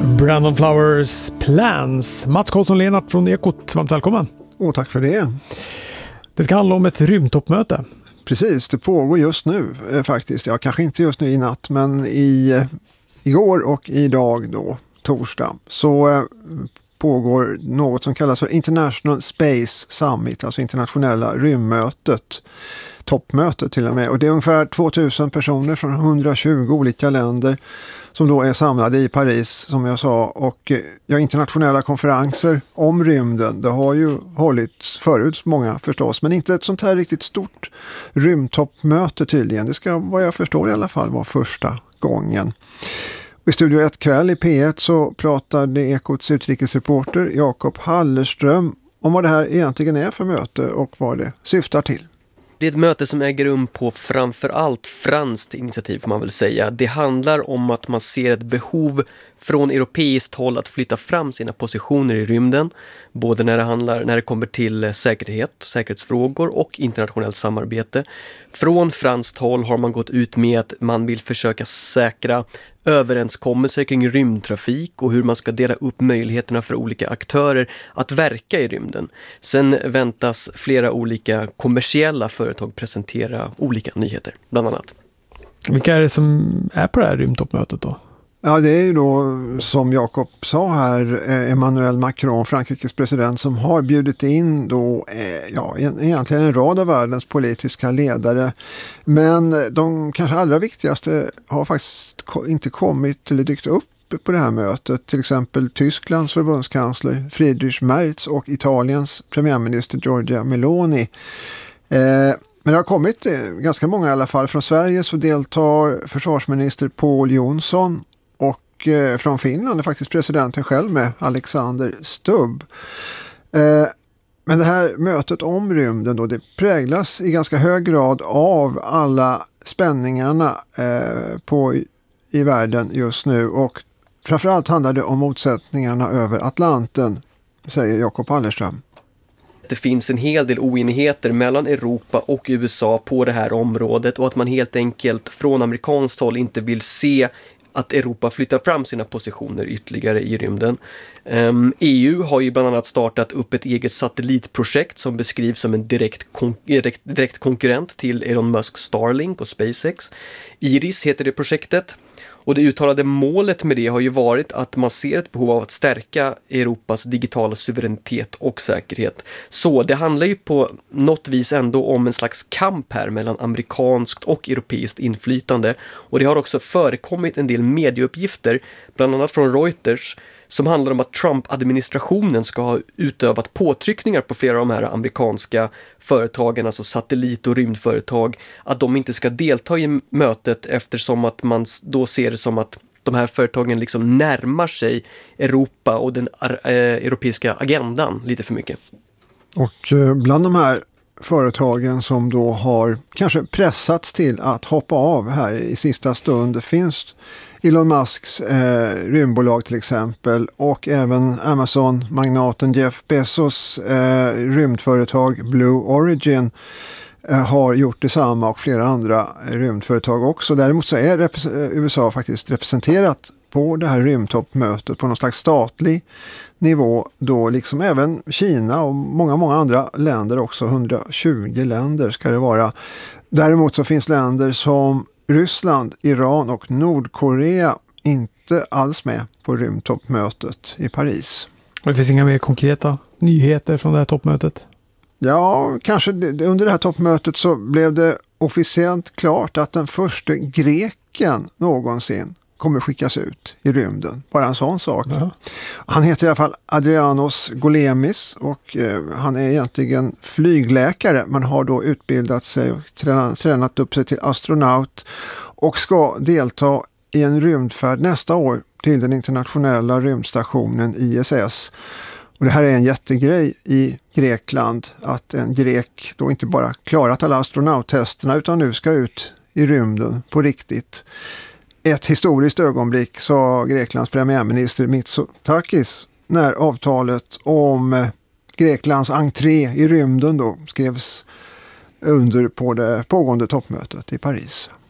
Brandon Flowers Plans. Mats Karlsson-Lennart från Ekot, varmt välkommen. Tack för det. Det ska handla om ett rymdtoppmöte. Precis, det pågår just nu faktiskt. Ja, kanske inte just nu i natt, men igår och idag då, torsdag, så pågår något som kallas för International Space Summit, alltså internationella rymdmötet. Toppmötet till och med. Och det är ungefär 2000 personer från 120 olika länder som då är samlade i Paris, som jag sa. Och internationella konferenser om rymden, det har ju hållits förut många förstås, men inte ett sånt här riktigt stort rymdtoppmöte tydligen. Det ska, vad jag förstår i alla fall, vara första gången. I Studio 1 kväll i P1 så pratade Ekots utrikesreporter Jakob Hallerström om vad det här egentligen är för möte och vad det syftar till. Det är ett möte som äger rum på framförallt franskt initiativ, får man väl säga. Det handlar om att man ser ett behov från europeiskt håll att flytta fram sina positioner i rymden. Både när det kommer till säkerhetsfrågor och internationellt samarbete. Från franskt håll har man gått ut med att man vill försöka säkra överenskommelser kring rymdtrafik och hur man ska dela upp möjligheterna för olika aktörer att verka i rymden. Sen väntas flera olika kommersiella företag presentera olika nyheter, bland annat. Vilka är det som är på det här rymdtoppmötet då? Ja, det är ju då, som Jakob sa här, Emmanuel Macron, Frankrikes president, som har bjudit in då, egentligen en rad av världens politiska ledare. Men de kanske allra viktigaste har faktiskt inte kommit eller dykt upp på det här mötet. Till exempel Tysklands förbundskansler Friedrich Merz och Italiens premiärminister Giorgia Meloni. Men det har kommit ganska många i alla fall. Från Sverige så deltar försvarsminister Pål Jonsson. Och från Finland är faktiskt presidenten själv med, Alexander Stubb. Men det här mötet om rymden då, det präglas i ganska hög grad av alla spänningarna i världen just nu. Och framförallt handlar det om motsättningarna över Atlanten, säger Jakob Hallerström. Det finns en hel del oenigheter mellan Europa och USA på det här området och att man helt enkelt från amerikanskt håll inte vill se att Europa flyttar fram sina positioner ytterligare i rymden. EU har ju bland annat startat upp ett eget satellitprojekt som beskrivs som en direkt konkurrent till Elon Musk Starlink och SpaceX. Iris heter det projektet. Och det uttalade målet med det har ju varit att man ser ett behov av att stärka Europas digitala suveränitet och säkerhet. Så det handlar ju på något vis ändå om en slags kamp här mellan amerikanskt och europeiskt inflytande. Och det har också förekommit en del medieuppgifter, bland annat från Reuters, som handlar om att Trump-administrationen ska ha utövat påtryckningar på flera av de här amerikanska företagen, alltså satellit- och rymdföretag, att de inte ska delta i mötet eftersom att man då ser det som att de här företagen liksom närmar sig Europa och den europeiska agendan lite för mycket. Och bland de här företagen som då har kanske pressats till att hoppa av här i sista stund finns Elon Musks rymdbolag till exempel, och även Amazon-magnaten Jeff Bezos rymdföretag Blue Origin har gjort detsamma, och flera andra rymdföretag också. Däremot så är USA faktiskt representerat på det här rymdtoppmötet på någon slags statlig nivå då, liksom även Kina och många andra länder också, 120 länder ska det vara. Däremot så finns länder som Ryssland, Iran och Nordkorea inte alls med på rymdtoppmötet i Paris. Och det finns inga mer konkreta nyheter från det här toppmötet? Ja, kanske under det här toppmötet så blev det officiellt klart att den första greken någonsin kommer skickas ut i rymden. Bara en sån sak. Ja. Han heter i alla fall Adrianos Golemis och han är egentligen flygläkare. Man har då utbildat sig och tränat upp sig till astronaut och ska delta i en rymdfärd nästa år till den internationella rymdstationen ISS. Och det här är en jättegrej i Grekland, att en grek då inte bara klarat alla astronauttesterna utan nu ska ut i rymden på riktigt. Ett historiskt ögonblick, sa Greklands premiärminister Mitsotakis när avtalet om Greklands entré i rymden då skrevs under på det pågående toppmötet i Paris.